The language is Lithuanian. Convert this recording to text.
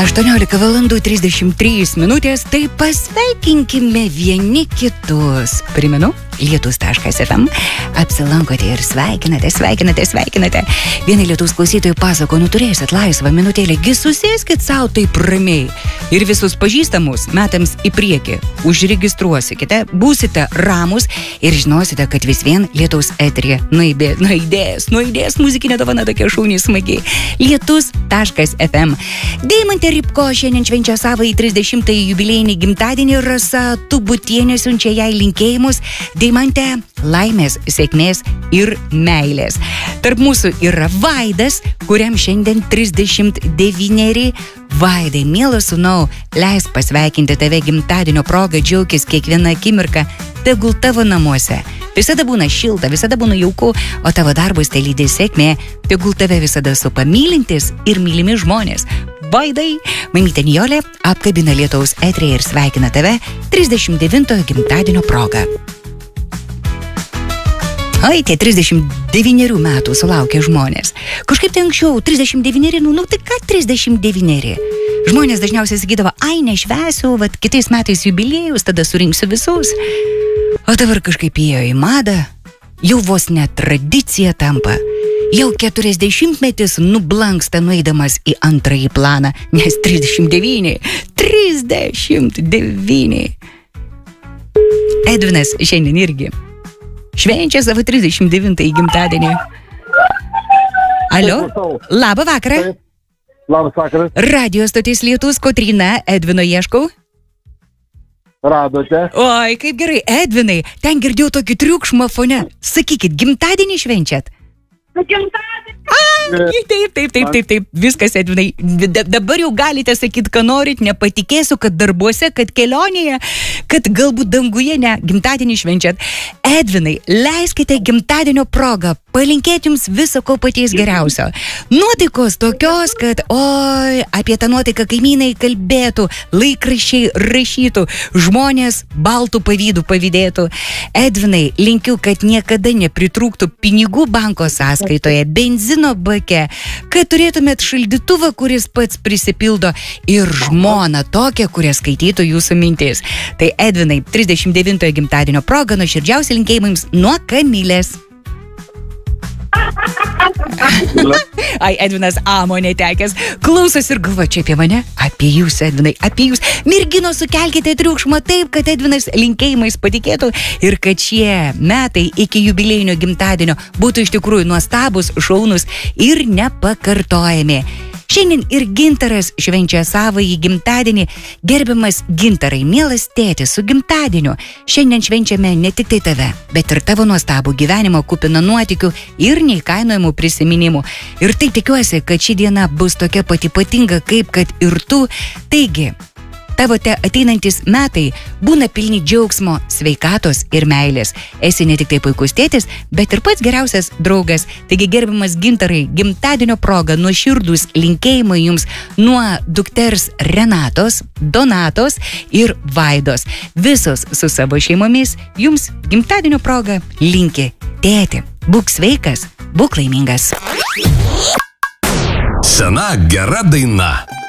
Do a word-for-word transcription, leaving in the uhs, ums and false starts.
aštuoniolika valandų trisdešimt trys minutės, tai pasveikinkime vieni kitus. Primenu, lietus taškas ef em, apsilankote ir sveikinate, sveikinate, sveikinate. Vieni lietus klausytojai pasako, nu turėsit laisvą minutėlę, gi susėskit savo taip ramiai. Ir visus pažįstamus metams į priekį užregistruosikite, būsite ramus ir žinosite, kad vis vien lietaus eterija nuaidės, nuaidės, nuaidės muzikinė dovana tokia šauniai smagiai. lietus taškas ef em. Deimantė Ripko šiandien švenčia savąjį trisdešimtąjį jubiliejinį gimtadienį, Rasa Tubutienė siunčia jai linkėjimus. Deimantė, laimės, sėkmės ir meilės. Tarp mūsų yra Vaidas, kuriam šiandien trisdešimt devyneri. Vaidai, mielas sūnau, leisk pasveikinti tave gimtadienio progą, džiaukis kiekvieną akimirką, tegul tavo namuose. Visada būna šilta, visada būna jauku, o tavo darbus tai lydi sėkmė, tegul tave visada supa mylintis ir mylimi žmonės. Vaidai, mamytė Nijolė apkabina lietaus eterį ir sveikina tave trisdešimt devintojo gimtadienio progą. Ai, tie trisdešimt devynerių metų sulaukia žmonės. Kažkaip tai anksčiau, trisdešimt devyneri, nu, nu tai ką trisdešimt devyneri? Žmonės dažniausiai sakydavo, ai, nešvesiu, vat kitais metais jubiliejus, tada surinksiu visus. O dabar kažkaip įėjo į madą, jau vos net tradicija tampa. Jau keturiasdešimtmetis nublanksta nueidamas į antrąjį planą, nes trisdešimt devyni, trisdešimt devyni. Edvinas šiandien irgi švenčia savo trisdešimt devintąjį gimtadienį. Alio, labą vakarą. Labas vakaras. Radio stotis Lietus, Kotryna, Edvino ieškau. Radote. Oi, kaip gerai, Edvinai, ten girdėjau tokį triukšmą fone. Sakykit, gimtadienį švenčiat? Gimtadienį. A, taip, taip, taip, taip, taip, viskas, Edvinai. D- dabar jau galite sakyti, ką norit, nepatikėsiu, kad darbuose, kad kelionėje, kad galbūt danguje, ne, gimtadienį švenčiat. Edvinai, leiskite gimtadienio progą palinkėti jums viso ko paties geriausio. Nuotaikos tokios, kad, oi, apie tą nuotaiką kaimynai kalbėtų, laikraščiai rašytų, žmonės baltų pavydų pavydėtų. Edvinai, linkiu, kad niekada nepritrūktų pinigų banko sąskaitoje, benzino bake, kad turėtumėt šaldytuvą, kuris pats prisipildo, ir žmoną tokią, kuria skaitytų jūsų mintis. Tai Edvinai, trisdešimt devintojo gimtadienio proga, nuoširdžiausi linkėjimams nuo Kamilės. Ai, Edvinas amo netekęs. Klausos ir galva čia apie mane. Apie jūs, Edvinai, apie jūs. Merginos, sukelkite triukšmą taip, kad Edvinas linkėjimais patikėtų ir kad šie metai iki jubiliejinio gimtadienio būtų iš tikrųjų nuostabus, šaunus ir nepakartojami. Šiandien ir Gintaras švenčia savąjį gimtadienį. Gerbiamas Gintarai, mielas tėtis, su gimtadieniu. Šiandien švenčiame ne tik tai tave, bet ir tavo nuostabų gyvenimo kupiną nuotykių ir neįkainojamų prisiminimų. Ir tai tikiuosi, kad ši diena bus tokia pati ypatinga, kaip kad ir tu. Taigi, tavo te ateinantis metai būna pilni džiaugsmo, sveikatos ir meilės. Esi ne tik tai puikus tėtis, bet ir pats geriausias draugas. Taigi, gerbiamas Gintarai, gimtadienio proga nuoširdūs linkėjimai jums nuo dukters Renatos, Donatos ir Vaidos. Visos su savo šeimomis jums gimtadienio proga linki tėti. Būk sveikas, būk laimingas. Sena gera daina.